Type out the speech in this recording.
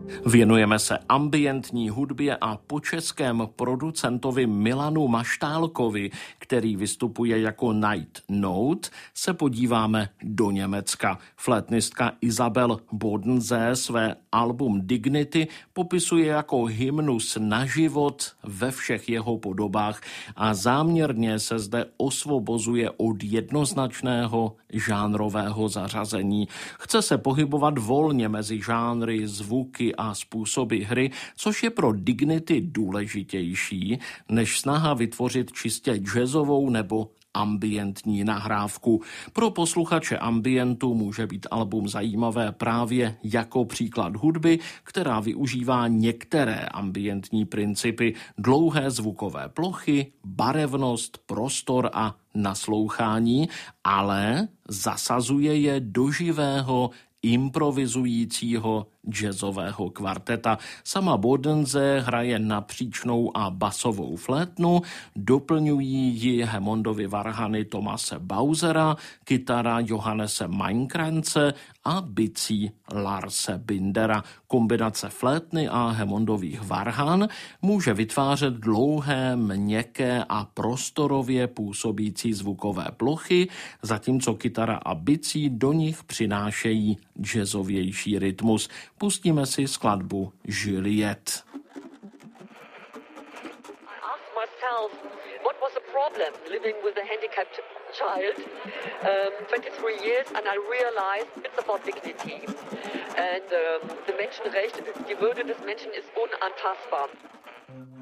Věnujeme se ambientní hudbě a po českém producentovi Milanu Maštálkovi, který vystupuje jako Night Note, se podíváme do Německa. Flétnistka Isabel Bodensee své album Dignity popisuje jako hymnus na život ve všech jeho podobách a záměrně se zde osvobozuje od jednoznačného žánrového zařazení. Chce se pohybovat volně mezi žánry, zvuky a způsoby hry, což je pro Dignity důležitější, než snaha vytvořit čistě jazzovou nebo ambientní nahrávku. Pro posluchače ambientu může být album zajímavé právě jako příklad hudby, která využívá některé ambientní principy, dlouhé zvukové plochy, barevnost, prostor a naslouchání, ale zasazuje je do živého, improvizujícího jazzového kvarteta. Sama Bodensee hraje napříčnou a basovou flétnu, doplňují ji Hammondovy varhany Thomase Bausera, kytara Johannese Meinkränze a bicí Larse Bindera. Kombinace flétny a Hammondových varhan může vytvářet dlouhé, měkké a prostorově působící zvukové plochy, zatímco kytara a bicí do nich přinášejí jazzovější rytmus. Pustíme si skladbu Juliette. What was the problem living with a handicapped child, 23 years, and I realized it's about dignity. And the Menschenrecht, die Würde des Menschen ist unantastbar.